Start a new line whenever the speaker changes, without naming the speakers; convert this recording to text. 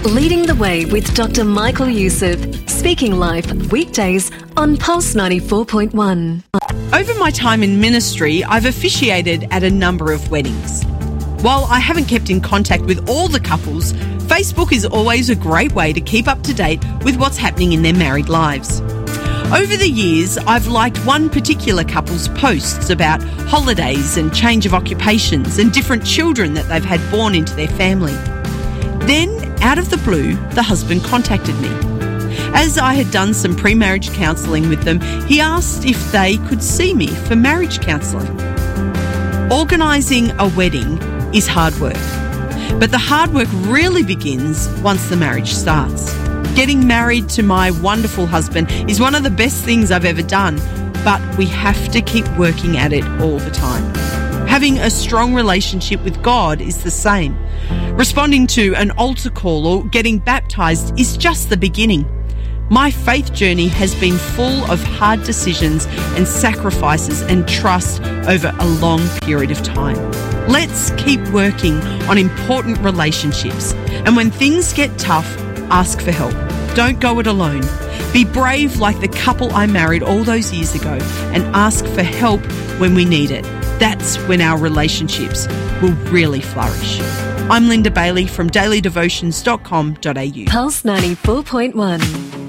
Leading the Way with Dr. Michael Youssef, speaking life weekdays on Pulse 94.1.
Over my time in ministry, I've officiated at a number of weddings. While I haven't kept in contact with all the couples, Facebook is always a great way to keep up to date with what's happening in their married lives. Over the years, I've liked one particular couple's posts about holidays and change of occupations and different children that they've had born into their family. Then, out of the blue, the husband contacted me. As I had done some pre-marriage counselling with them, he asked if they could see me for marriage counselling. Organising a wedding is hard work, but the hard work really begins once the marriage starts. Getting married to my wonderful husband is one of the best things I've ever done, but we have to keep working at it all the time. Having a strong relationship with God is the same. Responding to an altar call or getting baptised is just the beginning. My faith journey has been full of hard decisions and sacrifices and trust over a long period of time. Let's keep working on important relationships. And when things get tough, ask for help. Don't go it alone. Be brave like the couple I married all those years ago and ask for help when we need it. That's when our relationships will really flourish. I'm Linda Bailey from dailydevotions.com.au.
Pulse 94.1.